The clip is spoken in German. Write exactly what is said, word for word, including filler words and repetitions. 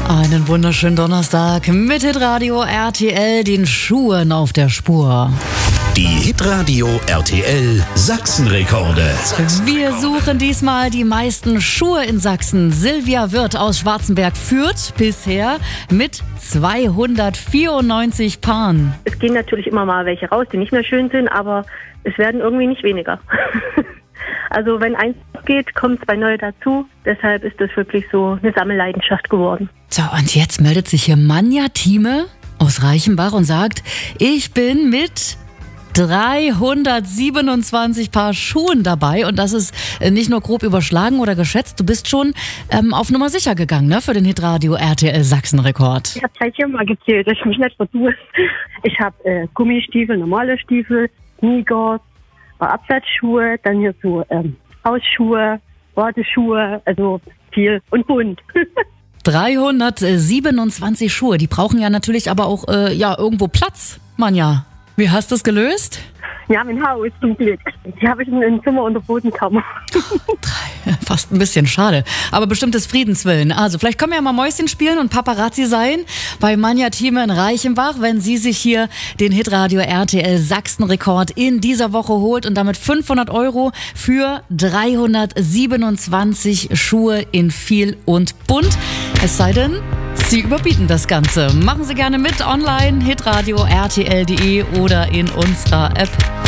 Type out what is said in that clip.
Einen wunderschönen Donnerstag mit Hitradio R T L, den Schuhen auf der Spur. Die Hitradio R T L Sachsenrekorde. Wir suchen diesmal die meisten Schuhe in Sachsen. Silvia Wirth aus Schwarzenberg führt bisher mit zweihundertvierundneunzig Paaren. Es gehen natürlich immer mal welche raus, die nicht mehr schön sind, aber es werden irgendwie nicht weniger. Also wenn eins geht, kommen zwei neue dazu. Deshalb ist das wirklich so eine Sammelleidenschaft geworden. So, und jetzt meldet sich hier Manja Thieme aus Reichenbach und sagt, ich bin mit dreihundertsiebenundzwanzig Paar Schuhen dabei. Und das ist nicht nur grob überschlagen oder geschätzt. Du bist schon ähm, auf Nummer sicher gegangen, ne, für den Hitradio R T L Sachsenrekord. Ich habe gleich hier mal gezählt, dass ich mich nicht vertue. Ich habe äh, Gummistiefel, normale Stiefel, Sneakers, Absatzschuhe, dann hier so ähm, Hausschuhe, Badeschuhe, also viel und bunt. dreihundertsiebenundzwanzig Schuhe, die brauchen ja natürlich aber auch äh, ja, irgendwo Platz, Manja. Wie hast du es gelöst? Ja, mein Haus zum Glück. Die habe ich in einem Zimmer unter Bodenkammer. Fast ein bisschen schade. Aber bestimmt des Friedens willen. Also vielleicht können wir ja mal Mäuschen spielen und Paparazzi sein bei Manja Thieme in Reichenbach, wenn sie sich hier den Hitradio R T L Sachsenrekord in dieser Woche holt und damit fünfhundert Euro für dreihundertsiebenundzwanzig Schuhe in viel und bunt. Es sei denn, Sie überbieten das Ganze. Machen Sie gerne mit online, hitradio R T L punkt de oder in unserer App.